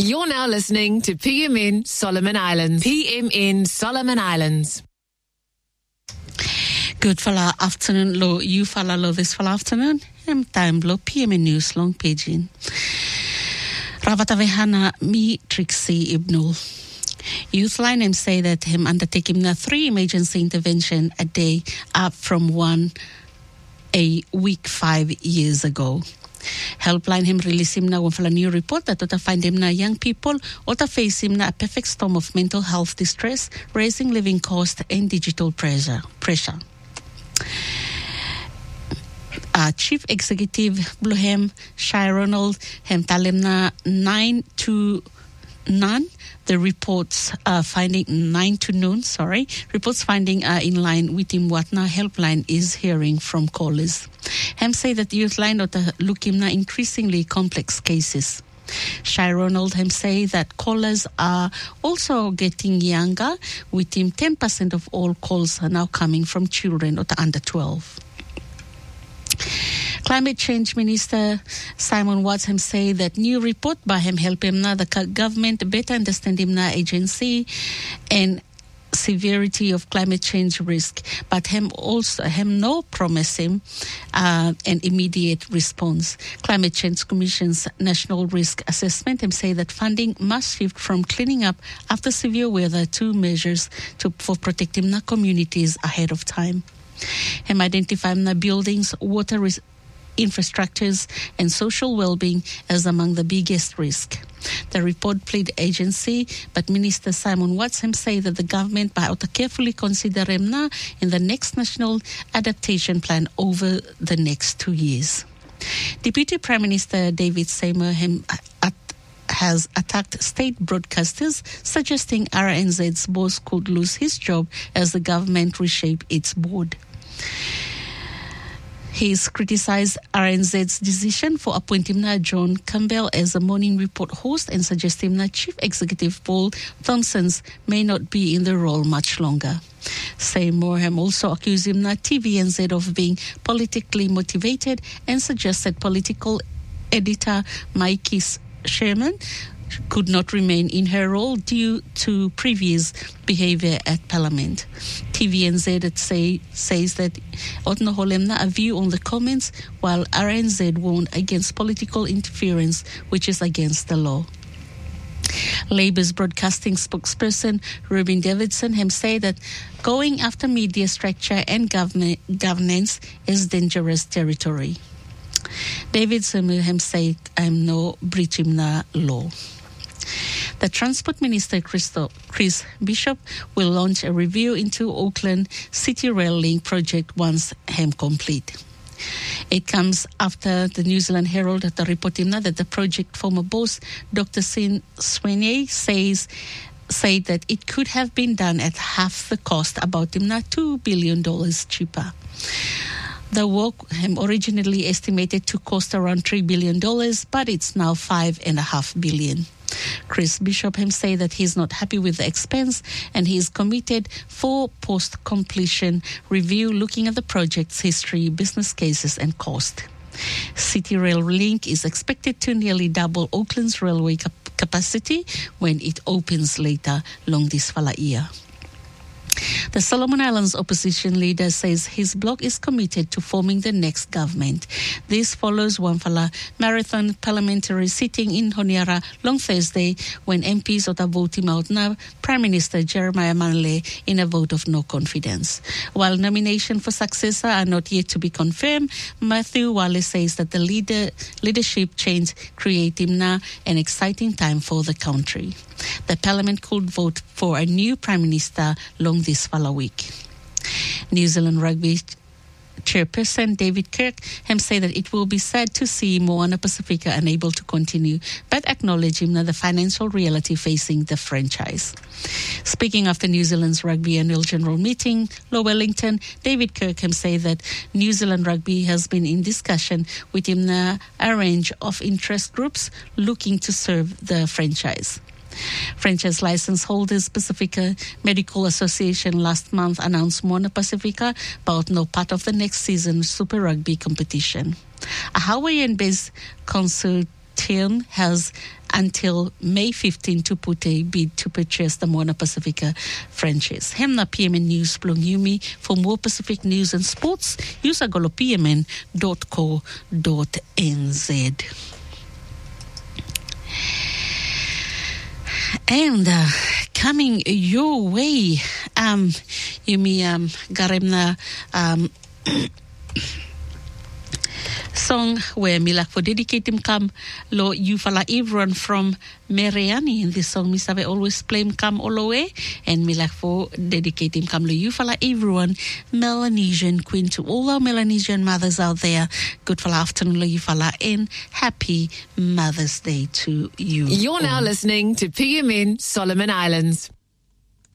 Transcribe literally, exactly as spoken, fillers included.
You're now listening to P M N Solomon Islands. P M N Solomon Islands. Good fala afternoon, lo you fala lo this fala afternoon. Em time lo P M N News long paging. Ravatavehana mi Trixie Ibnul. Youthline him say that him undertaking the three emergency intervention a day up from one a week five years ago. Helpline him release him na one new report that to find him na young people or to face him na a perfect storm of mental health distress, raising living cost and digital pressure. pressure. Uh, Chief Executive Bluhem Shai Ronald hem talim na nine to none. The reports uh, finding nine to noon. Sorry, reports finding are uh, in line with him what now helpline is hearing from callers. Hem say that youth line ought to look him now increasingly complex cases. Shai Ronald hem say that callers are also getting younger, with him ten percent of all calls are now coming from children or under twelve. Climate Change Minister Simon Watts him say that new report by him help him now the government better understand him now agency and severity of climate change risk, but him also him no promise him uh, an immediate response. Climate Change Commission's National Risk Assessment him say that funding must shift from cleaning up after severe weather to measures to for protecting the communities ahead of time. Him identify the buildings, water res- infrastructures and social well-being as among the biggest risk. The report plead agency, but Minister Simon Watts him say that the government by ought to carefully consider him now in the next national adaptation plan over the next two years. Deputy Prime Minister David Seymour him at has attacked state broadcasters, suggesting R N Z's boss could lose his job as the government reshape its board. He's criticized R N Z's decision for appointing John Campbell as a morning report host and suggesting that Chief Executive Paul Thompson's may not be in the role much longer. Seymour him also accused him that T V N Z of being politically motivated and suggested political editor Mikey Sherman could not remain in her role due to previous behavior at Parliament. T V N Z say, says that Otno Holemna a view on the comments, while R N Z warned against political interference, which is against the law. Labour's broadcasting spokesperson Ruben Davidson him say that going after media structure and government governance is dangerous territory. Davidson him say I'm no breaching the law. The Transport Minister Christo, Chris Bishop will launch a review into Auckland City Rail Link project once hem complete. It comes after the New Zealand Herald at the reporting that the project former boss Doctor Sin Sweeney says said that it could have been done at half the cost, about two billion dollars cheaper. The work originally estimated to cost around three billion dollars, but it's now five and a half billion. Chris Bishop him say that he's not happy with the expense and he is committed for post-completion review looking at the project's history, business cases and cost. City Rail Link is expected to nearly double Auckland's railway cap- capacity when it opens later long this fala year. The Solomon Islands opposition leader says his bloc is committed to forming the next government. This follows Wamfala marathon parliamentary sitting in Honiara long Thursday when M Ps are voting out now Prime Minister Jeremiah Manley in a vote of no confidence. While nomination for successor are not yet to be confirmed, Matthew Wallace says that the leader leadership change creates now an exciting time for the country. The Parliament could vote for a new Prime Minister long this follow week. New Zealand Rugby Chairperson David Kirk has said that it will be sad to see Moana Pacifica unable to continue, but acknowledging the financial reality facing the franchise. Speaking after New Zealand's Rugby Annual General Meeting, Low Wellington, David Kirk has said that New Zealand Rugby has been in discussion with him a range of interest groups looking to serve the franchise. Franchise license holders Pacifica Medical Association last month announced Moana Pacifica about no part of the next season's Super Rugby competition. A Hawaiian-based consult Tian has until May fifteenth to put a bid to purchase the Moana Pacifica franchise. Hemna P M N News Plong Yumi. For more Pacific news and sports, use agolo p m n dot co dot n z. And uh, coming your way, um, Yumi um, Garemna um, song where Milak for dedicate him come lo you fala everyone from Mariani. In this song Misabe always play him come all the way, and Milak for dedicate him come lo you fala everyone Melanesian Queen, to all our Melanesian mothers out there. Good fala afternoon lo you fala, and happy Mother's Day to you. You're all. now listening to P M N Solomon Islands.